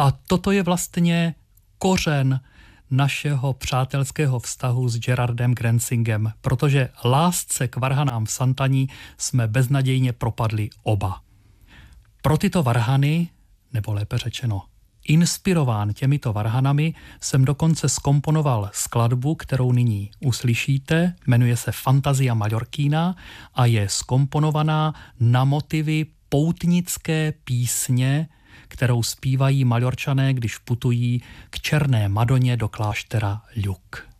A toto je vlastně kořen našeho přátelského vztahu s Gerardem Grenzingem, protože lásce k varhanám v Santani jsme beznadějně propadli oba. Pro tyto varhany, nebo lépe řečeno, inspirován těmito varhanami, jsem dokonce zkomponoval skladbu, kterou nyní uslyšíte, jmenuje se Fantasia Mallorquina a je zkomponovaná na motivy poutnické písně, kterou zpívají Maďorčané, když putují k Černé Madoně do kláštera Lluc.